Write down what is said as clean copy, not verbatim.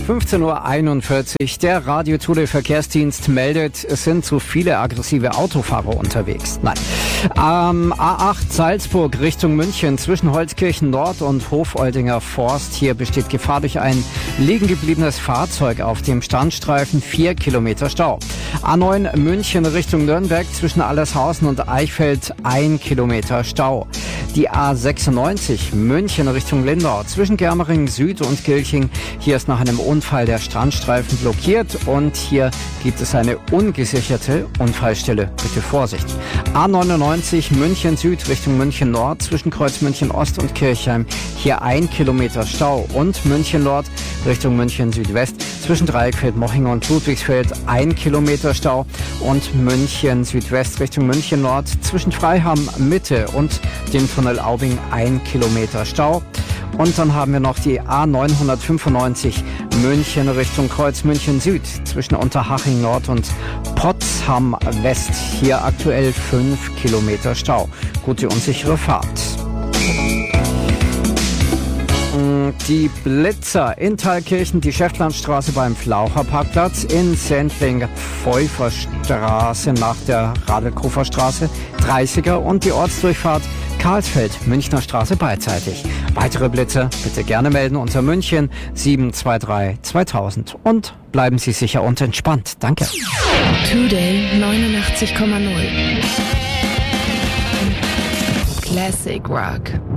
15:41 Uhr. Der Radio Tour Verkehrsdienst meldet, es sind zu viele aggressive Autofahrer unterwegs. Nein. A8 Salzburg Richtung München zwischen Holzkirchen Nord und Hofoldinger Forst. Hier besteht Gefahr durch ein liegen gebliebenes Fahrzeug auf dem Standstreifen. 4 Kilometer Stau. A9 München Richtung Nürnberg zwischen Allershausen und Eichfeld. 1 Kilometer Stau. Die A96 München Richtung Lindau zwischen Germering Süd und Gilching. Hier ist nach einem Unfall der Standstreifen blockiert und hier gibt es eine ungesicherte Unfallstelle. Bitte Vorsicht. A99 München Süd Richtung München Nord zwischen Kreuz München Ost und Kirchheim. Hier 1 Kilometer Stau. Und München Nord Richtung München Südwest zwischen Dreieckfeld, Moching und Ludwigsfeld 1 Kilometer Stau. Und München Südwest Richtung München Nord zwischen Freiham Mitte und dem Tunnel Aubing 1 Kilometer Stau. Und dann haben wir noch die A995 München Richtung Kreuz München Süd zwischen Unterhaching Nord und Potsdam West. Hier aktuell 5 Kilometer Stau. Gute und sichere Fahrt. Die Blitzer in Thalkirchen, die Schäftlarnstraße beim Flaucherparkplatz, in Sendling Pfeuferstraße nach der Radlkofer Straße 30er und die Ortsdurchfahrt Karlsfeld, Münchner Straße beidseitig. Weitere Blitzer bitte gerne melden unter München 723 2000 und bleiben Sie sicher und entspannt. Danke. Today 89,0 Classic Rock.